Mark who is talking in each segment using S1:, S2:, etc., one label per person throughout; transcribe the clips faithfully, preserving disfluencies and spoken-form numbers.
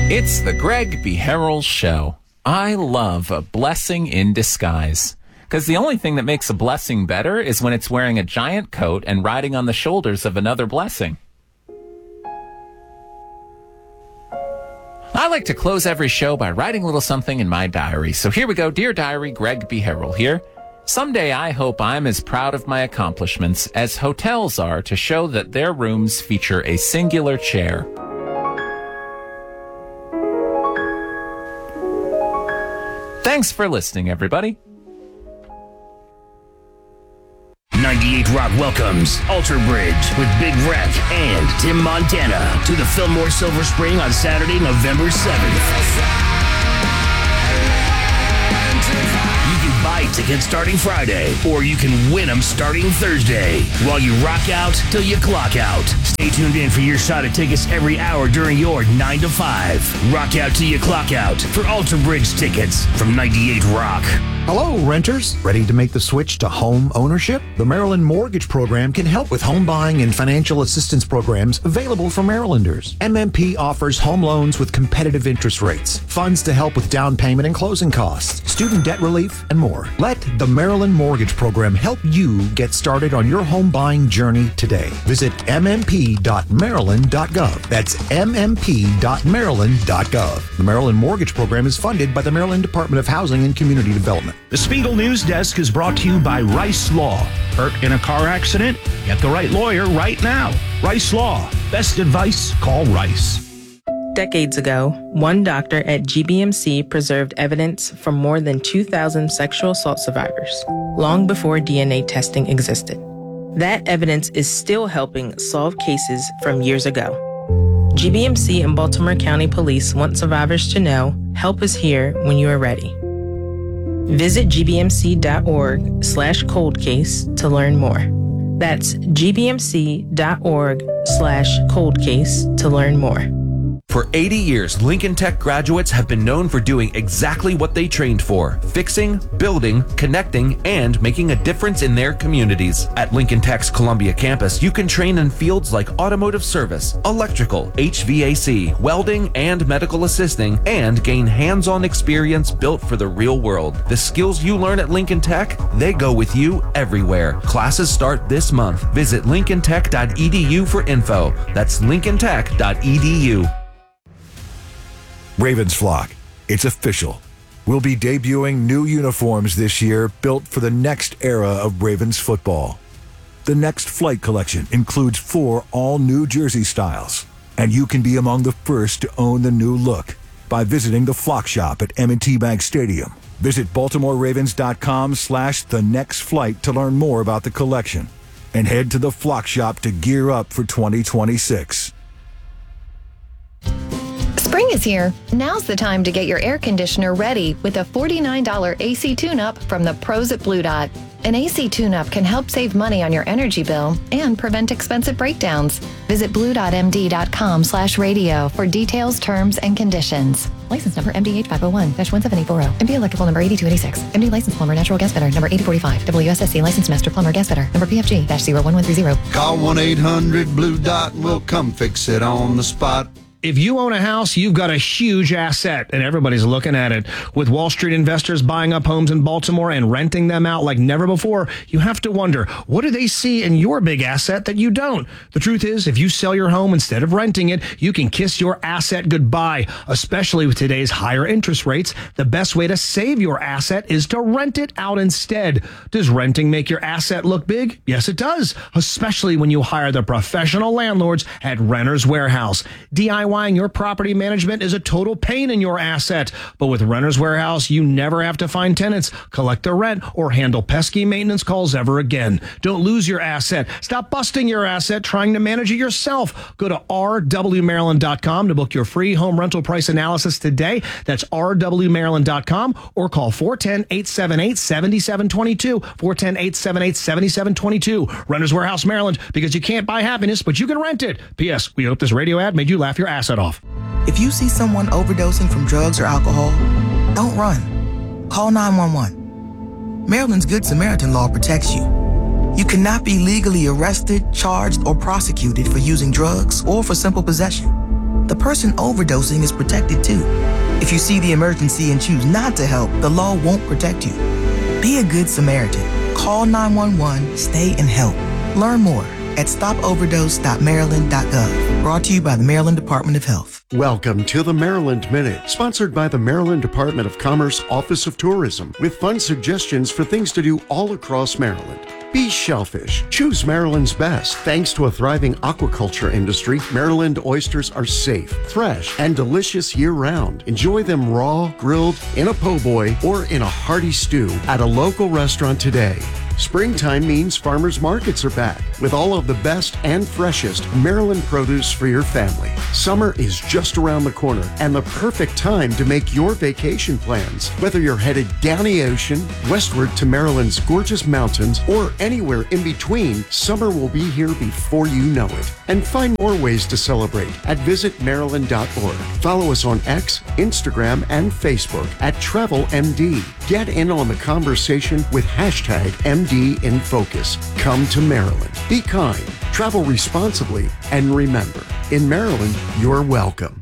S1: It's the Greg B. Harrell Show. I love a blessing in disguise. Because the only thing that makes a blessing better is when it's wearing a giant coat and riding on the shoulders of another blessing. I like to close every show by writing a little something in my diary. So here we go. Dear Diary, Greg B. Harrell here. Someday I hope I'm as proud of my accomplishments as hotels are to show that their rooms feature a singular chair. Thanks for listening, everybody.
S2: ninety-eight Rock welcomes Alter Bridge with Big Rec and Tim Montana to the Fillmore Silver Spring on Saturday, November seventh. You can buy tickets starting Friday, or you can win them starting Thursday, while you rock out till you clock out. Stay tuned in for your shot at tickets every hour during your nine to five. Rock out till you clock out for Alter Bridge tickets from ninety-eight Rock.
S3: Hello, renters. Ready to make the switch to home ownership? The Maryland Mortgage Program can help with home buying and financial assistance programs available for Marylanders. M M P offers home loans with competitive interest rates, funds to help with down payment and closing costs, student debt relief, and more. Let the Maryland Mortgage Program help you get started on your home buying journey today. Visit m m p dot maryland dot gov. That's m m p dot maryland dot gov. The Maryland Mortgage Program is funded by the Maryland Department of Housing and Community Development.
S4: The Spiegel News Desk is brought to you by Rice Law. Hurt in a car accident? Get the right lawyer right now. Rice Law. Best advice? Call Rice.
S5: Decades ago, one doctor at G B M C preserved evidence from more than two thousand sexual assault survivors, long before D N A testing existed. That evidence is still helping solve cases from years ago. G B M C and Baltimore County Police want survivors to know, help is here when you are ready. Visit g b m c dot org slash cold case to learn more. That's g b m c dot org slash cold case to learn more.
S6: For eighty years, Lincoln Tech graduates have been known for doing exactly what they trained for: fixing, building, connecting, and making a difference in their communities. At Lincoln Tech's Columbia campus, you can train in fields like automotive service, electrical, H V A C, welding, and medical assisting, and gain hands-on experience built for the real world. The skills you learn at Lincoln Tech, they go with you everywhere. Classes start this month. Visit lincoln tech dot e d u for info. That's lincoln tech dot e d u.
S7: Ravens Flock, it's official. We'll be debuting new uniforms this year built for the next era of Ravens football. The Next Flight collection includes four all-new jersey styles, and you can be among the first to own the new look by visiting the Flock Shop at M and T Bank Stadium. Visit baltimore ravens dot com slash the next flight to learn more about the collection, and head to the Flock Shop to gear up for twenty twenty-six.
S8: Spring is here. Now's the time to get your air conditioner ready with a forty-nine dollars A C tune-up from the pros at Blue Dot. An A C tune-up can help save money on your energy bill and prevent expensive breakdowns. Visit blue dot m d dot com slash radio for details, terms, and conditions. License number M D H five oh one dash one seven eight four zero. M D Electrical number eighty-two eighty-six. M D License Plumber Natural Gas Fitter number eighty forty-five. W S S C License Master Plumber Gas Fitter number P F G zero one one three zero.
S9: Call one eight hundred blue dot and we'll come fix it on the spot.
S4: If you own a house, you've got a huge asset, and everybody's looking at it. With Wall Street investors buying up homes in Baltimore and renting them out like never before, you have to wonder, what do they see in your big asset that you don't? The truth is, if you sell your home instead of renting it, you can kiss your asset goodbye. Especially with today's higher interest rates, the best way to save your asset is to rent it out instead. Does renting make your asset look big? Yes, it does, especially when you hire the professional landlords at Renters Warehouse. D I Y your property management is a total pain in your asset. But with Renters Warehouse, you never have to find tenants, collect their rent, or handle pesky maintenance calls ever again. Don't lose your asset. Stop busting your asset trying to manage it yourself. Go to r w maryland dot com to book your free home rental price analysis today. That's r w maryland dot com or call four one zero, eight seven eight, seven seven two two, four one zero, eight seven eight, seven seven two two. Renters Warehouse, Maryland, because you can't buy happiness, but you can rent it. P S. We hope this radio ad made you laugh your ass off.
S10: If you see someone overdosing from drugs or alcohol, don't run. Call nine one one. Maryland's Good Samaritan law protects you. You cannot be legally arrested, charged, or prosecuted for using drugs or for simple possession. the person overdosing is protected too. If you see the emergency and choose not to help, the law won't protect you. Be a good Samaritan. Call nine one one, stay and help. Learn more at stop overdose dot maryland dot gov. Brought to you by the Maryland Department of Health.
S11: Welcome to the Maryland Minute, sponsored by the Maryland Department of Commerce Office of Tourism, with fun suggestions for things to do all across Maryland. Be shellfish. Choose Maryland's best. Thanks to a thriving aquaculture industry, Maryland oysters are safe, fresh, and delicious year-round. Enjoy them raw, grilled, in a po' boy, or in a hearty stew at a local restaurant today. Springtime means farmers markets are back with all of the best and freshest Maryland produce for your family. Summer is just around the corner and the perfect time to make your vacation plans. Whether you're headed down the ocean, westward to Maryland's gorgeous mountains, or anywhere in between, summer will be here before you know it. And find more ways to celebrate at visit maryland dot org. Follow us on X, Instagram, and Facebook at Travel M D. Get in on the conversation with hashtag M D in Focus. Come to Maryland. Be kind, travel responsibly, and remember, in Maryland, you're welcome.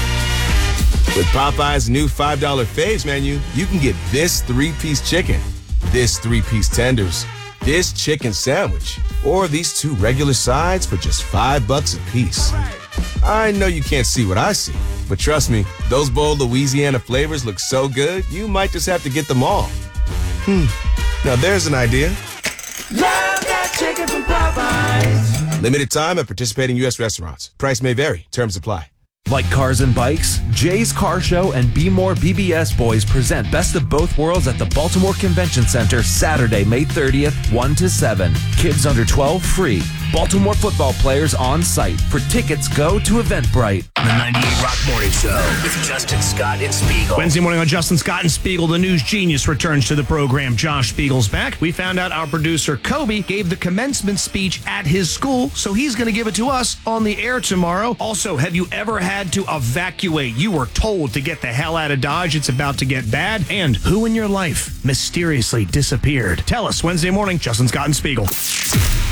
S12: With Popeye's new five dollar Faves menu, you can get this three-piece chicken, this three-piece tenders, this chicken sandwich, or these two regular sides for just five bucks a piece. I know you can't see what I see, but trust me, those bold Louisiana flavors look so good, you might just have to get them all. Hmm, now there's an idea.
S13: Love that chicken from Popeyes.
S12: Limited time at participating U S restaurants. Price may vary. Terms apply.
S6: Like cars and bikes, Jay's Car Show and Be More B B S Boys present Best of Both Worlds at the Baltimore Convention Center Saturday, May thirtieth, one to seven. Kids under twelve free. Baltimore football players on site. For tickets, go to Eventbrite.
S2: The ninety-eight Rock Morning Show with Justin Scott and Spiegel.
S4: Wednesday morning on Justin Scott and Spiegel, the news genius returns to the program. Josh Spiegel's back. We found out our producer, Kobe, gave the commencement speech at his school, so he's going to give it to us on the air tomorrow. Also, have you ever had to evacuate? You were told to get the hell out of Dodge. It's about to get bad. And who in your life mysteriously disappeared? Tell us Wednesday morning, Justin Scott and Spiegel.